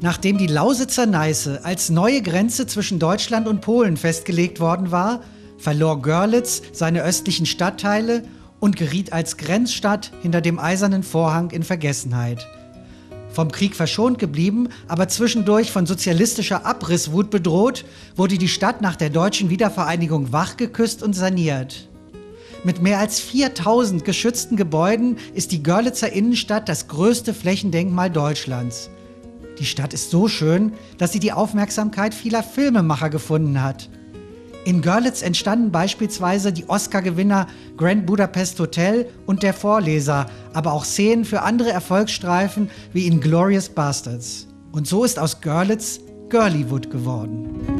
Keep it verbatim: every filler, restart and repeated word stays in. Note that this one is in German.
Nachdem die Lausitzer Neiße als neue Grenze zwischen Deutschland und Polen festgelegt worden war, verlor Görlitz seine östlichen Stadtteile und geriet als Grenzstadt hinter dem Eisernen Vorhang in Vergessenheit. Vom Krieg verschont geblieben, aber zwischendurch von sozialistischer Abrisswut bedroht, wurde die Stadt nach der deutschen Wiedervereinigung wachgeküsst und saniert. Mit mehr als viertausend geschützten Gebäuden ist die Görlitzer Innenstadt das größte Flächendenkmal Deutschlands. Die Stadt ist so schön, dass sie die Aufmerksamkeit vieler Filmemacher gefunden hat. In Görlitz entstanden beispielsweise die Oscar-Gewinner Grand Budapest Hotel und Der Vorleser, aber auch Szenen für andere Erfolgsstreifen wie Inglourious Basterds. Und so ist aus Görlitz Girlywood geworden.